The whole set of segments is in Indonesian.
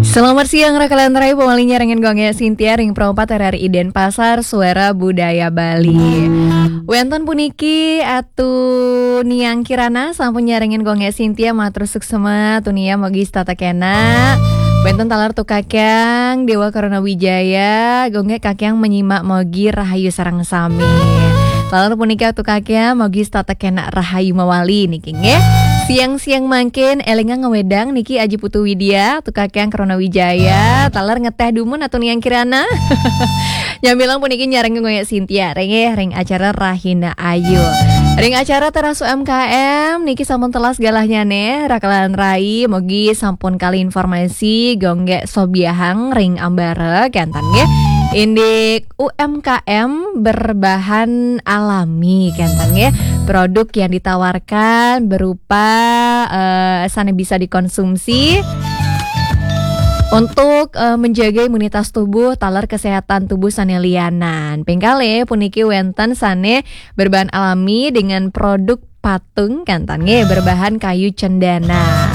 Selamat siang rekan Rai pemalinya rengen gongnya Sintia ring perompat RRI Denpasar Suara Budaya Bali. Wenten puniki atu niang kirana sampun nyarengen gongnya Sintia matur suksema tunia mogis tata kena. Wenten talar tu kakyang Dewa Karuna Wijaya gongnya kakyang menyimak mogi rahayu sarang sami. Talar puniki atu kakyang mogis tata kena rahayu mawali niki nggih. Siang-siang mangkin elinga ngewedang niki Aji Putu Widya tu kakyang Karuna Wijaya talar ngeteh dumun atau niang kirana. Yang bilang puniki nyareng ngoyak Sintia ring acara Rahina Ayu. Ring acara teras UMKM niki sampun telas galahnya ne rakalan rai mogi sampun kali informasi gongge sobiahang ring ambare kantan nggih. Indik UMKM berbahan alami kantan nggih. Produk yang ditawarkan berupa sana bisa dikonsumsi untuk menjaga imunitas tubuh, talar kesehatan tubuh sane lianan. Pengkale puniki wenten sane berbahan alami dengan produk patung kantange berbahan kayu cendana.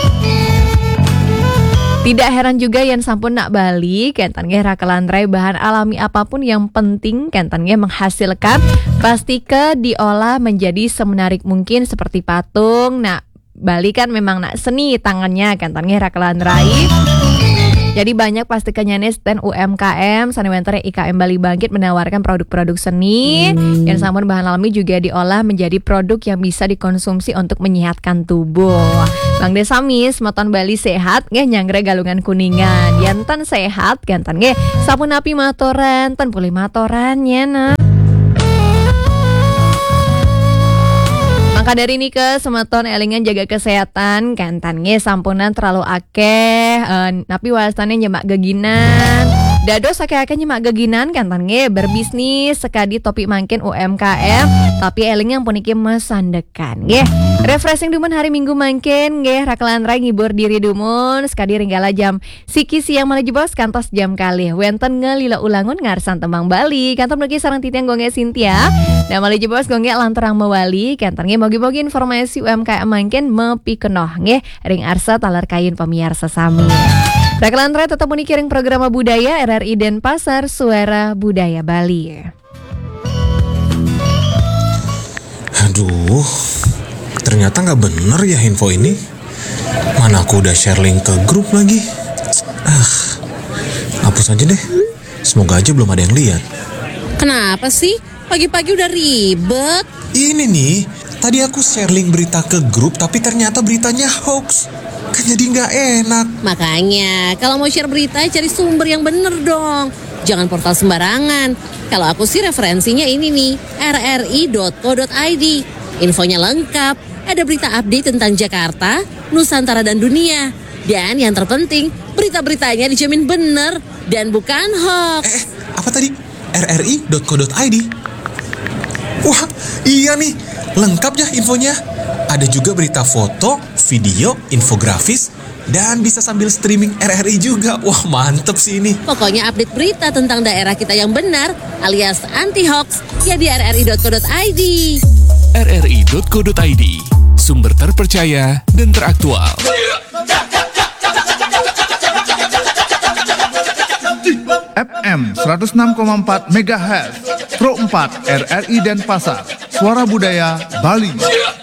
Tidak heran juga yang sampun nak bali kentange rakalan rai bahan alami apapun yang penting kentange menghasilkan pastike diolah menjadi semenarik mungkin seperti patung. Nak bali kan memang nak seni tangannya kentange rakalan rai. Jadi banyak pastikannya nih stand UMKM Sanewenter IKM Bali Bangkit menawarkan produk-produk seni yang sampun bahan alami juga diolah menjadi produk yang bisa dikonsumsi untuk menyehatkan tubuh. Bang Desamis, moton Bali sehat nggih nyangre galungan kuningan. Yantan sehat gantan nggih sapun api matoran, ten pulih matoran nyena. Maka dari ini ke semeton elingan jaga kesehatan kantan nge sampunan terlalu akeh napi wasane nyemak geginan dados akeh-akeh nyemak geginan kantan nge berbisnis sekadi topik mangkin UMKM tapi elingan puniki mesandekan nge refreshing dumun hari Minggu mangkin nge rakalan rai ngibur diri dumun sekadi ringgala jam siki siang malah jebos kantos jam kali wenten ngelila ulangun ngarsan tembang Bali kantor nuki sarang titiang gonge Sintia dan malah jebos gonge lanterang mewali kantor nge mogi-mogi informasi UMKM mangkin mepi kenoh nggih ring arsa talar kain pemiarsa sami. Rakalan rai tetap menikiring program budaya RRI Denpasar Suara Budaya Bali. Aduh, ternyata nggak bener ya info ini. Mana aku udah share link ke grup lagi. Hapus aja deh. Semoga aja belum ada yang lihat. Kenapa sih? Pagi-pagi udah ribet. Ini nih, tadi aku share link berita ke grup tapi ternyata beritanya hoax. Kan jadi nggak enak. Makanya, kalau mau share berita cari sumber yang bener dong. Jangan portal sembarangan. Kalau aku sih referensinya ini nih, rri.co.id. Infonya lengkap, ada berita update tentang Jakarta, Nusantara dan dunia. Dan yang terpenting, berita-beritanya dijamin bener dan bukan hoax. Apa tadi? rri.co.id. Wah, iya nih, lengkap ya infonya. Ada juga berita foto, video, infografis, dan bisa sambil streaming RRI juga. Wah, mantep sih ini. Pokoknya update berita tentang daerah kita yang benar, alias anti-hoax, ya di rri.co.id. rri.co.id, sumber terpercaya dan teraktual. FM 106,4 MHz Pro 4 RRI Denpasar Suara Budaya Bali.